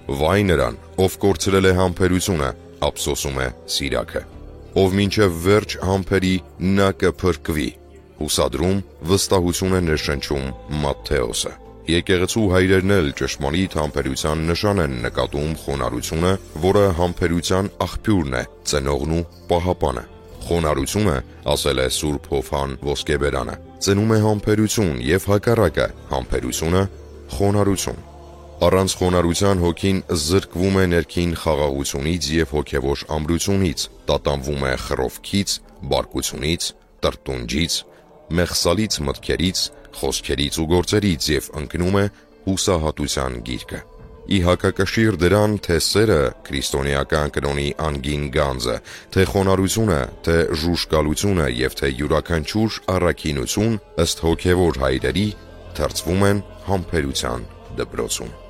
Վայ նրան, ով կորցրել է համբերությունը, ափսոսում է Սիրաքը։ Ով մինչև վերջ համբերի, նա կփրկվի։ Հուսադրում, վստահություն է ներշնչում Մատթեոսը։ Եկեղեցու հայրերն էլ ճշմարիտ համբերության նշան են նկատում խոնարհությունը, որը համբերության աղբյուրն է, ծնողն ու պահապանը։ Խոնարհությունը, ասել է Սուրբ Հովհան Ոսկեբերանը, ծնում է համբերություն և հակառակը, համբերությունը՝ խոնարհություն։ Առանց խոնարհության հոգին զրկվում է ներքին խաղաղությունից և հոգևոր ամրությունից, տատանվում է խռովքից, բարկությունից, տրտունջից, մեղսալից մտքերից, խոսքերից ու գործերից և ընկնում է հուսահատության գիրկը։ Ի հակակշիռ դրան, թե սերը քրիստոնեական կնոնի անգին գանձը, թե խոնարհությունը, թե ժուժկալությունը և թե յուրաքանչյուր առաքինություն ըստ հոգևոր հայրերի թրծվում են համբերության դպրոցում։